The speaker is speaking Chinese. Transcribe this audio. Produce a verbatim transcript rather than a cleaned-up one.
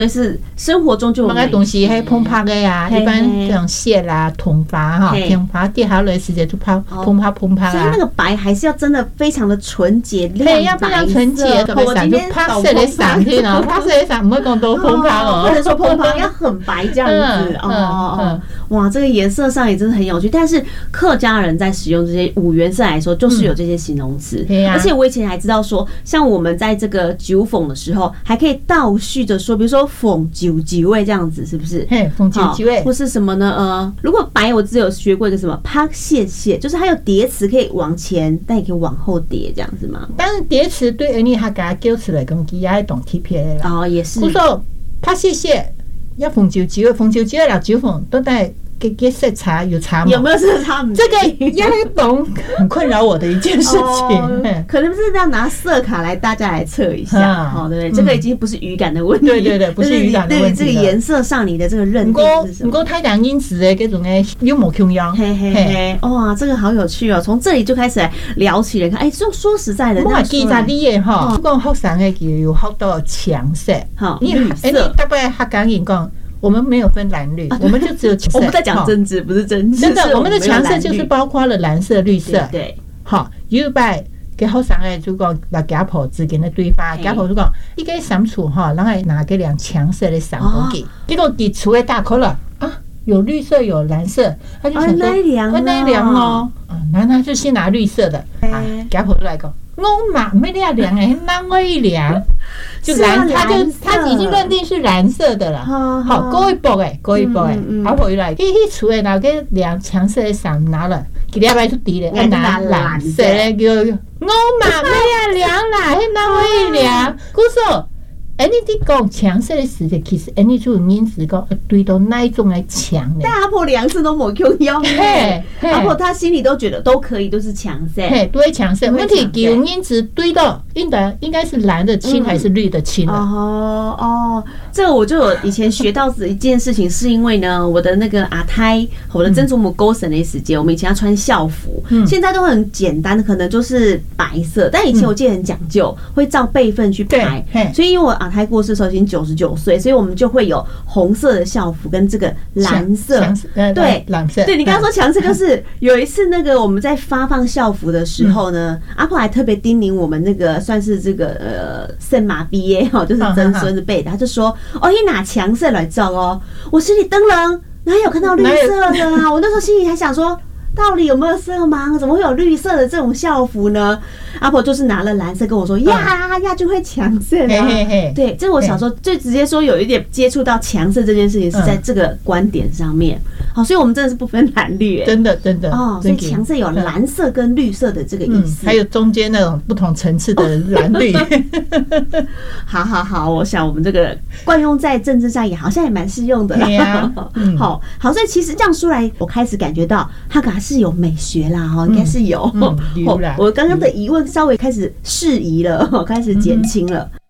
是生活中就有某个东西迄澎湃的呀，一般这种蟹啦、桶筏哈，桶筏跌下来时间就泡澎湃澎湃啊。 所以那个白还是要真的非常的纯洁亮白色， 要非常纯洁。我今天拍摄的闪去呢，拍摄的闪不会讲都澎湃哦， 或者说澎湃要很白这样子哦哦。哇，这个颜色上也真的很有趣。但是客家人在使用这些五原色来说，就是有这些形容词。而且我以前还知道说，像我们在这个酒讽的时候，还可以倒叙着说，比如说讽酒几味这样子，是不是？ 嘿，讽酒几味， 或是什么呢？呃，如果白，我只有学过一个什么啪谢谢，就是它有叠词可以往前，但也可以往后叠这样子嘛。 但是叠词对而你还给它叫出来，跟其他懂 T P A 啦。 哦，也是。 我说啪谢谢，要讽酒几味，讽酒几味了酒讽都带。给给色差有差吗？ 有没有色差？ 这个要懂很困扰我的一件事情。哦、 可能是要拿色卡来大家来测一下，好、嗯哦，对不对？这个已经不是语感的问题， 对对对，不是语感的问题。 对这个颜色上你的这个认定是什么？ 不过太阳因子的这种诶幽默穷样， 嘿嘿嘿，哇，这个好有趣哦！从这里就开始来聊起来，看，哎，说说实在的， 我记得你诶哈，讲学生诶就有好多强色， 好，绿色， 哎，你大概客家人讲。我们没有分蓝绿，我们就只有强色。 我们在讲政治，不是政治。 真的，我们的强色就是包括了蓝色、绿色。 对， 好，有摆给学生诶，就讲来家婆子跟那对方，家婆就讲，伊个相处哈，然后拿个两强色的伞过给，结果伫厝诶大口了啊，有绿色有蓝色，他就想说， 哦， 那凉哦，啊，然后他就先拿绿色的，啊，家婆就来讲。我嘛没那凉哎，那我一凉就蓝，他就他已经认定是蓝色的了。好，过一步哎，过一步哎，阿婆又来，去去厝诶拿个两强色的伞拿了，给两百就低了，拿蓝色的叫我嘛没那凉啦，那我一凉，姑说。哎，你伫讲强色的时节，其实哎，你就因此讲对到那一种来强的。 但阿婆两次都没用用，嘿，阿婆她心里都觉得都可以，都是强色， 嘿，都会强色。问题有因此对到应该应该是蓝的青还是绿的青的？ 哦哦，这个我就有以前学到的一件事情，是因为呢，我的那个阿胎，我的曾祖母勾神的时节，我们以前要穿校服，现在都很简单，可能就是白色，但以前我记得很讲究，会照辈分去排，所以因为我阿胎过世的时候已经九十九岁，所以我们就会有红色的校服跟这个蓝色，对， 蓝色。 对你刚刚说强色，就是有一次那个我们在发放校服的时候呢，阿婆还特别叮咛我们那个算是这个呃圣马毕业哈，就是曾孙子辈的，他就说哦，你拿强色来照哦，我心里噔楞，哪有看到绿色的啊？我那时候心里还想说。到底有没有色盲？怎么会有绿色的这种校服呢？阿婆就是拿了蓝色跟我说呀呀，就会强色啊。对，这是我小时候最直接说有一点接触到强色这件事情是在这个观点上面。好，所以我们真的是不分蓝绿， 真的真的哦。所以强色有蓝色跟绿色的这个意思， 还有中间那种不同层次的蓝绿。 好好好，我想我们这个惯用在政治上也好像也蛮适用的。好好，所以其实这样说来，我开始感觉到他可是有美学啦，哈，应该是有。我刚刚的疑问稍微开始释疑了，开始减轻了。